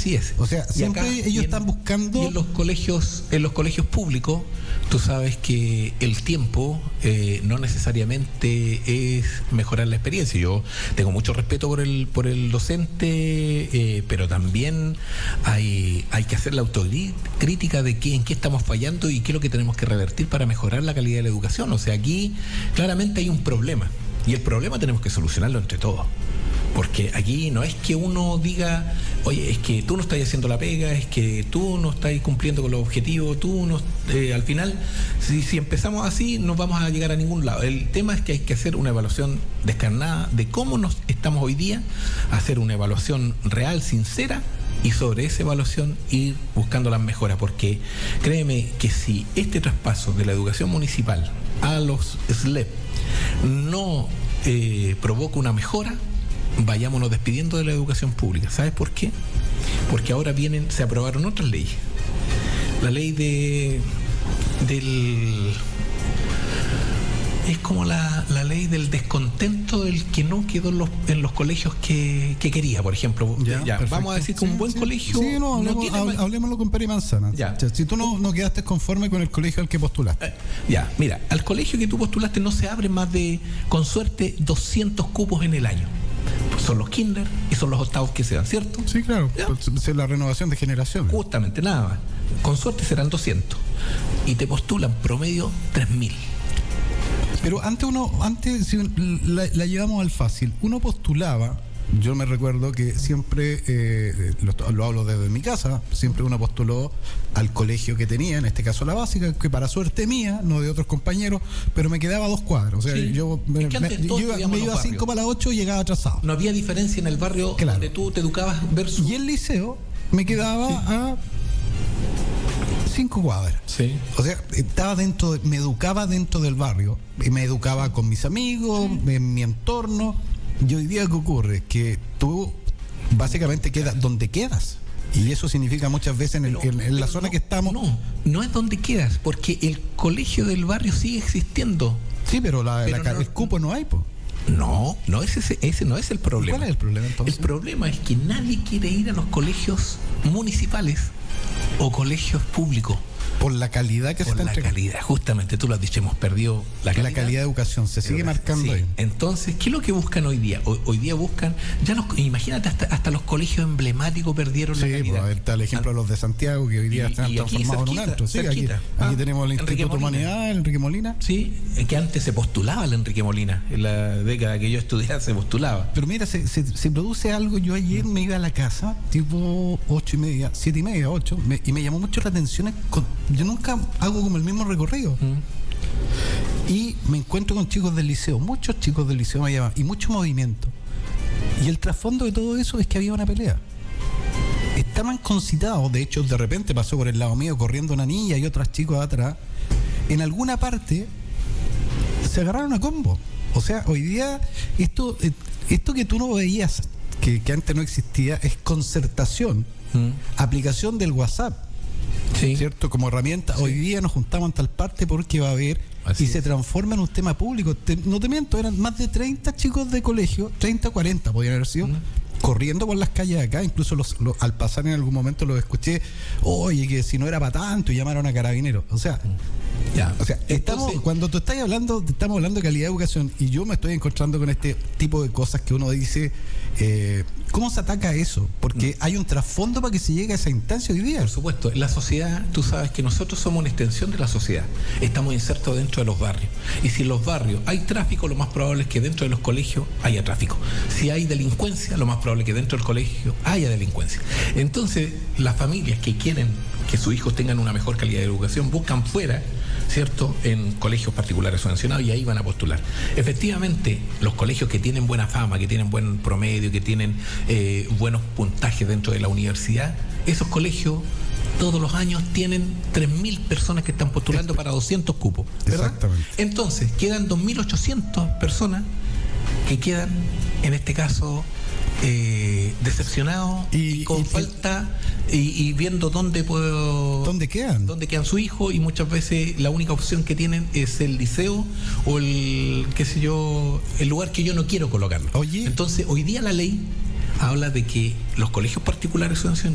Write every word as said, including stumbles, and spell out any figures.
Así es. O sea, siempre acá, ellos en, están buscando... Y en los colegios, en los colegios públicos, tú sabes que el tiempo eh, no necesariamente es mejorar la experiencia. Yo tengo mucho respeto por el por el docente, eh, pero también hay, hay que hacer la autocrítica de qué, en qué estamos fallando y qué es lo que tenemos que revertir para mejorar la calidad de la educación. O sea, aquí claramente hay un problema y el problema tenemos que solucionarlo entre todos. Porque aquí no es que uno diga, oye, es que tú no estás haciendo la pega, es que tú no estás cumpliendo con los objetivos, tú no... Eh, al final, si, si empezamos así, no vamos a llegar a ningún lado. El tema es que hay que hacer una evaluación descarnada de cómo nos estamos hoy día, hacer una evaluación real, sincera, y sobre esa evaluación ir buscando las mejoras. Porque créeme que si este traspaso de la educación municipal a los S L E P no eh, provoca una mejora, vayámonos despidiendo de la educación pública. ¿Sabes por qué? Porque ahora vienen, se aprobaron otras leyes. La ley de del es como la, la ley del descontento del que no quedó en los, en los colegios que, que quería, por ejemplo. Ya, ya vamos a decir que sí, un buen sí, colegio. Sí, no, hablemos, no tiene... hablemoslo con pera y manzana. Ya. O sea, si tú no, no quedaste conforme con el colegio al que postulaste. Eh, ya, mira, al colegio que tú postulaste no se abre más de, con suerte, doscientos cupos en el año. Son los kinder y son los octavos que se dan, ¿cierto? Sí, claro. Pues es la renovación de generaciones. Justamente, nada más. Con suerte serán doscientos. Y te postulan promedio tres mil. Pero antes uno, antes si la, la llevamos al fácil, uno postulaba, yo me recuerdo que siempre, eh, lo, lo hablo desde mi casa, siempre uno postuló al colegio que tenía, en este caso la básica, que para suerte mía, no de otros compañeros, pero me quedaba a dos cuadras. O sea, sí. yo me, me, yo iba, me iba a cinco para las ocho y llegaba atrasado. No había diferencia en el barrio claro. donde tú te educabas versus... Y el liceo me quedaba sí. a cinco cuadras. Sí. O sea, estaba dentro, de, me educaba dentro del barrio, y me educaba con mis amigos, sí. en mi entorno. Y hoy día, ¿qué ocurre? Que tú básicamente quedas donde quedas. Y eso significa muchas veces en, el, pero, en, en la zona no, que estamos... No, no es donde quedas, porque el colegio del barrio sigue existiendo. Sí, pero, la, pero la, no, el cupo no hay, pues. No, no es ese, ese no es el problema. ¿Cuál es el problema entonces? El problema es que nadie quiere ir a los colegios municipales o colegios públicos. Por la calidad que por se está la entregando. calidad, justamente tú lo has dicho, hemos perdido la calidad. La calidad de educación se sigue marcando sí. ahí. Entonces, ¿qué es lo que buscan hoy día? Hoy, hoy día buscan, ya los, imagínate, hasta, hasta los colegios emblemáticos perdieron sí, la calidad. Pues, está el ejemplo de los de Santiago, que hoy día y, están y transformados en un antro. Sí, aquí, aquí ah, tenemos el Instituto de Humanidad, el Enrique Molina. Sí, que antes se postulaba el Enrique Molina, en la década que yo estudiaba se postulaba. Pero mira, se, se, se produce algo, yo ayer me iba a la casa, tipo ocho y media, siete y media, ocho, me, y me llamó mucho la atención, con, yo nunca hago como el mismo recorrido. Mm. Y me encuentro con chicos del liceo, muchos chicos del liceo me llaman, y mucho movimiento. Y el trasfondo de todo eso es que había una pelea. Estaban concitados, de hecho, de repente pasó por el lado mío corriendo una niña y otros chicos atrás. En alguna parte se agarraron a combo. O sea, hoy día, esto, esto que tú no veías, que, que antes no existía, es concertación, mm. aplicación del WhatsApp. Sí. ¿Cierto? Como herramienta. Sí. Hoy día nos juntamos en tal parte porque va a haber Así y es. se transforma en un tema público. Te, no te miento, eran más de treinta chicos de colegio, treinta, cuarenta podrían haber sido, mm. corriendo por las calles de acá. Incluso los, los, al pasar en algún momento los escuché, oye, que si no era para tanto, y llamaron a carabineros. O sea, mm. ya. O sea, estamos, Entonces, cuando tú estás hablando, estamos hablando de calidad de educación, y yo me estoy encontrando con este tipo de cosas que uno dice, eh, ¿cómo se ataca eso? Porque hay un trasfondo para que se llegue a esa instancia hoy día. Por supuesto, en la sociedad, tú sabes que nosotros somos una extensión de la sociedad. Estamos insertos dentro de los barrios. Y si en los barrios hay tráfico, lo más probable es que dentro de los colegios haya tráfico. Si hay delincuencia, lo más probable es que dentro del colegio haya delincuencia. Entonces, las familias que quieren que sus hijos tengan una mejor calidad de educación buscan fuera, ¿cierto?, en colegios particulares subvencionados, y ahí van a postular. Efectivamente, los colegios que tienen buena fama, que tienen buen promedio, que tienen eh, buenos puntajes dentro de la universidad, esos colegios todos los años tienen tres mil personas que están postulando para doscientos cupos, ¿verdad? Exactamente. Entonces, quedan dos mil ochocientas personas que quedan, en este caso, eh, decepcionados y, y con y, falta y, y viendo dónde puedo dónde quedan dónde quedan su hijo, y muchas veces la única opción que tienen es el liceo o el qué sé yo, el lugar que yo no quiero colocarlo. Oye, entonces hoy día la ley habla de que los colegios particulares subvencionados